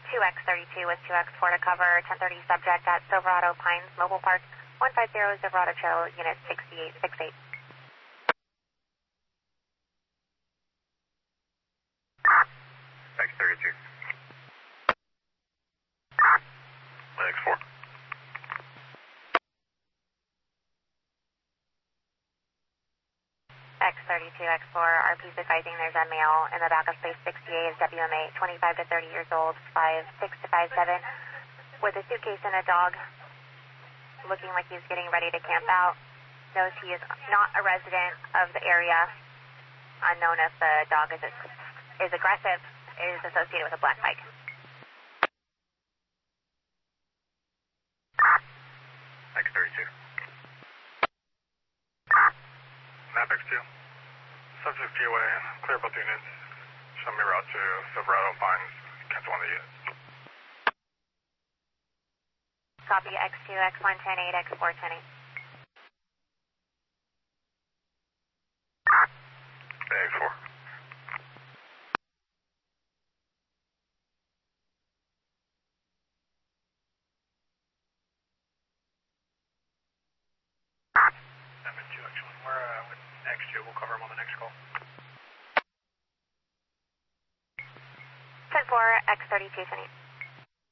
2X32 with 2X4 to cover 1030 subject at Silverado Pines Mobile Park, 150 Silverado Trail, unit 6868. X32. X4. X32, X4, RP's advising there's a male in the back of space 68, is WMA, 25 to 30 years old, 5'6" to 5'7", with a suitcase and a dog, looking like he's getting ready to camp out. Knows he is not a resident of the area. Unknown if the dog is aggressive, is associated with a black bike. X32. Map X2. Subject POA, clear both units. Show me route to Silverado Pines. Cancel one of the units. Copy X2, X1, 10-8, X4, 10-8. X4. M2 X1, we're with X2, we'll cover him on the next call. 10-4, X32, 10-8.